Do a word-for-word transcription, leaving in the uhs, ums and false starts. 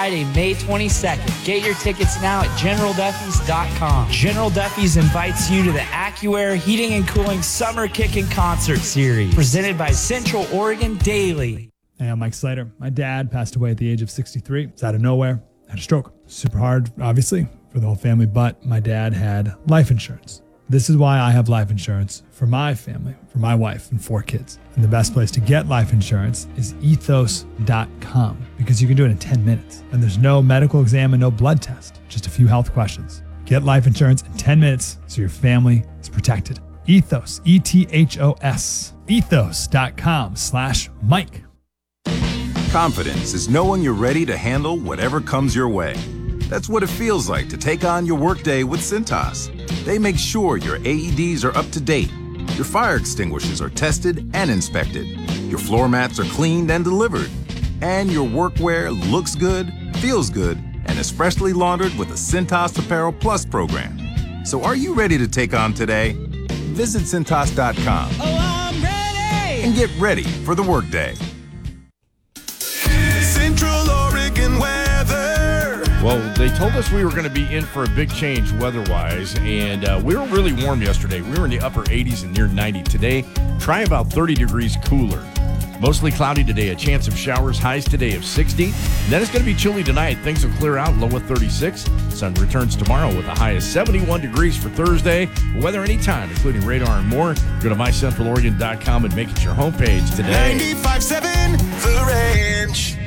Friday, May twenty-second. Get your tickets now at general duffys dot com. General Duffy's invites you to the AccuAir Heating and Cooling Summer Kickin' Concert Series, presented by Central Oregon Daily. Hey, I'm Mike Slater. My dad passed away at the age of sixty-three. It's out of nowhere. Had a stroke. Super hard, obviously, for the whole family, but my dad had life insurance. This is why I have life insurance for my family, for my wife and four kids. And the best place to get life insurance is ethos dot com, because you can do it in ten minutes. And there's no medical exam and no blood test, just a few health questions. Get life insurance in ten minutes so your family is protected. Ethos, E T H O S, ethos dot com slash Mike. Confidence is knowing you're ready to handle whatever comes your way. That's what it feels like to take on your workday with Cintas. They make sure your A E Ds are up to date, your fire extinguishers are tested and inspected, your floor mats are cleaned and delivered, and your workwear looks good, feels good, and is freshly laundered with a Cintas Apparel Plus program. So are you ready to take on today? Visit Cintas dot com. Oh, I'm ready! And get ready for the workday. Central Oregon weather. Well, they told us we were going to be in for a big change weather-wise, and uh, we were really warm yesterday. We were in the upper eighties and near ninety. Today, try about thirty degrees cooler. Mostly cloudy today, a chance of showers, highs today of sixty. And then it's going to be chilly tonight. Things will clear out, low of thirty-six. Sun returns tomorrow with a high of seventy-one degrees for Thursday. Weather anytime, including radar and more. Go to my central oregon dot com and make it your homepage today. ninety-five point seven The Ranch.